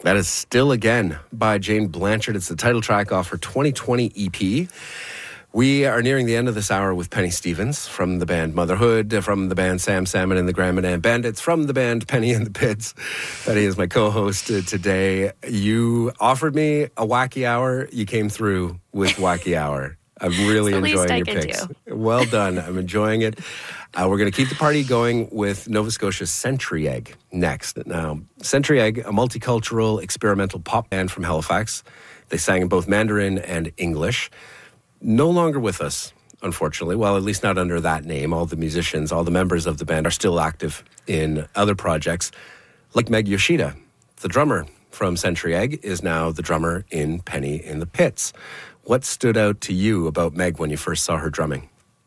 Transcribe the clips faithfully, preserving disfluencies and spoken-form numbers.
That is Still Again by Jane Blanchard. It's the title track off her twenty twenty E P. We are nearing the end of this hour with Penny Stevens from the band Motherhood, from the band Sam Salmon and the Grand Manan Bandits, from the band Penny and the Pits. Penny is my co-host today. You offered me a wacky hour. You came through with wacky hour. I'm really enjoying your picks. Do. Well done. I'm enjoying it. Uh, we're going to keep the party going with Nova Scotia's Century Egg next. Now, Century Egg, a multicultural experimental pop band from Halifax. They sang in both Mandarin and English. No longer with us, unfortunately. Well, at least not under that name. All the musicians, all the members of the band are still active in other projects. Like Meg Yoshida, the drummer from Century Egg, is now the drummer in Penny in the Pits. What stood out to you about Meg when you first saw her drumming?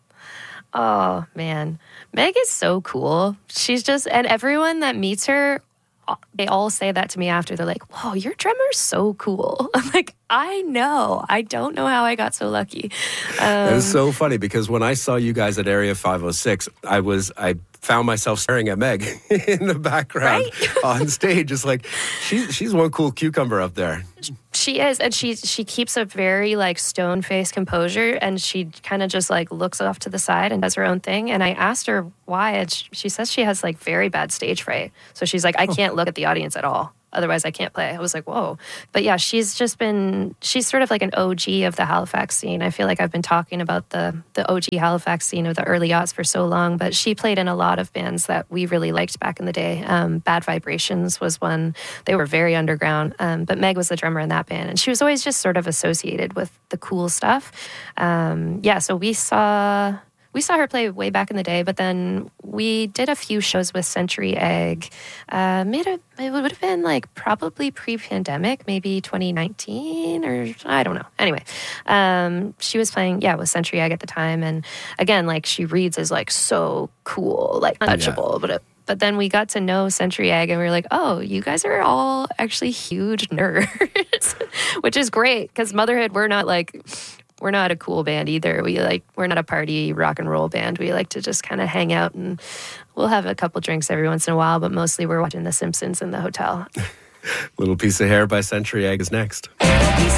Oh, man. Meg is so cool. She's just, and everyone that meets her, they all say that to me after. They're like, whoa, your drummer's so cool. I'm like, I know. I don't know how I got so lucky. Um, it's so funny because when I saw you guys at Area five oh six, I was, I found myself staring at Meg in the background right? on stage. It's like, she's, she's one cool cucumber up there. She is, and she she keeps a very like stone-faced composure, and she kind of just like looks off to the side and does her own thing. And I asked her why, and she, she says she has like very bad stage fright. So she's like, I can't look at the audience at all. Otherwise, I can't play. I was like, whoa. But yeah, she's just been, she's sort of like an O G of the Halifax scene. I feel like I've been talking about the the O G Halifax scene of the early aughts for so long, but she played in a lot of bands that we really liked back in the day. Um, Bad Vibrations was one. They were very underground, um, but Meg was the drummer in that band, and she was always just sort of associated with the cool stuff. Um, yeah, so we saw... We saw her play way back in the day, but then we did a few shows with Century Egg. Uh, made a, it would have been like probably pre-pandemic, maybe twenty nineteen or I don't know. Anyway, um, she was playing, yeah, with Century Egg at the time. And again, like she reads as like so cool, like untouchable, yeah. but it, But then we got to know Century Egg and we were like, oh, you guys are all actually huge nerds, which is great because Motherhood, we're not like... We're not a cool band either. We like we're not a party rock and roll band. We like to just kind of hang out and we'll have a couple drinks every once in a while, but mostly we're watching The Simpsons in the hotel. Little Piece of Hair by Century Egg is next.